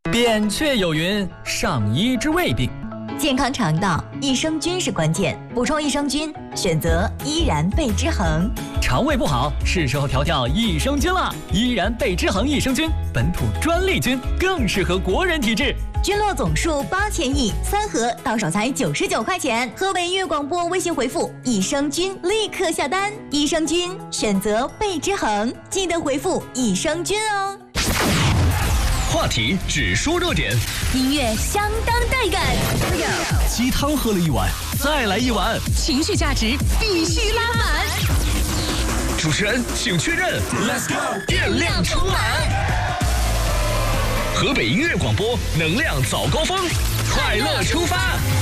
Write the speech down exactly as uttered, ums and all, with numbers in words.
扁鹊有云：上医之未病。 健康肠道，益生菌是关键。补充益生菌，选择依然贝之恒。 肠胃不好，是时候调调益生菌了。依然贝之恒益生菌，本土专利菌，更适合国人体质。 菌落总数八千亿，三盒到手才九十九块钱。河北音乐广播微信回复“益生菌”立刻下单。益生菌选择贝之恒，记得回复“益生菌”哦。 话题只说热点， 音乐相当带感。 鸡汤喝了一碗，再来一碗， 情绪价值必须拉满。 主持人请确认 ，Let's go， 电量充满。河北音乐广播，能量早高峰，快乐出发。